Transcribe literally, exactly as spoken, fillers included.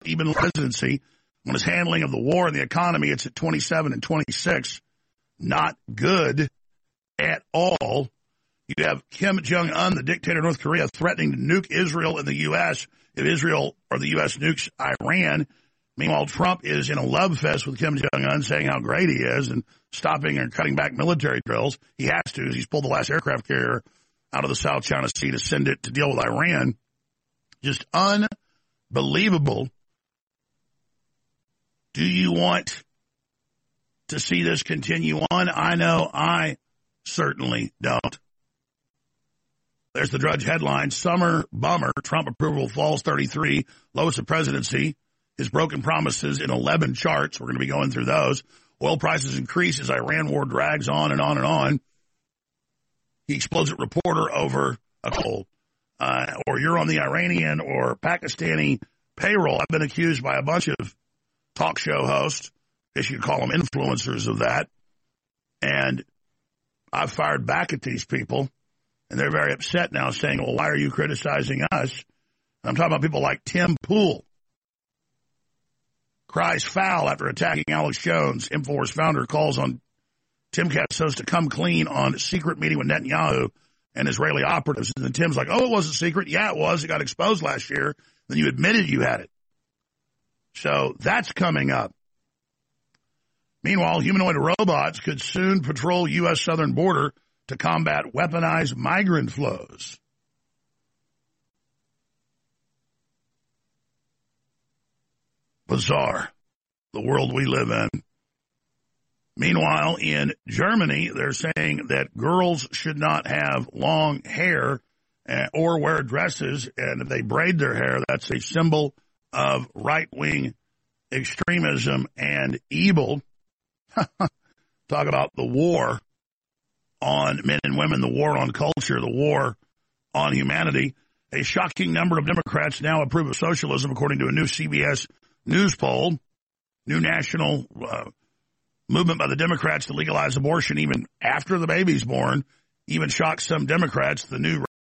even presidency. On his handling of the war and the economy, it's at twenty-seven and twenty-six. Not good at all. You have Kim Jong-un, the dictator of North Korea, threatening to nuke Israel and the U S if Israel or the U S nukes Iran. Meanwhile, Trump is in a love fest with Kim Jong-un, saying how great he is and stopping and cutting back military drills. He has to. He's pulled the last aircraft carrier out of the South China Sea to send it to deal with Iran. Just unbelievable. Do you want to see this continue on? I know I certainly don't. There's the Drudge headline. Summer bummer. Trump approval falls thirty-three. Lowest of presidency. His broken promises in eleven charts. We're going to be going through those. Oil prices increase as Iran war drags on and on and on. He explodes at reporter over a cold. Uh, or you're on the Iranian or Pakistani payroll. I've been accused by a bunch of talk show hosts, I guess you could call them influencers of that. And I've fired back at these people, and they're very upset now, saying, well, why are you criticizing us? And I'm talking about people like Tim Pool. Cries foul after attacking Alex Jones. InfoWars founder calls on Timcast to come clean on secret meeting with Netanyahu and Israeli operatives. And then Tim's like, oh, it wasn't secret. Yeah, it was. It got exposed last year. Then you admitted you had it. So that's coming up. Meanwhile, humanoid robots could soon patrol U S southern border to combat weaponized migrant flows. Bizarre, the world we live in. Meanwhile, in Germany, they're saying that girls should not have long hair uh, or wear dresses, and if they braid their hair, that's a symbol of right-wing extremism and evil. Talk about the war on men and women, the war on culture, the war on humanity. A shocking number of Democrats now approve of socialism, according to a new C B S News poll. New national uh, movement by the Democrats to legalize abortion even after the baby's born even shocks some Democrats. The new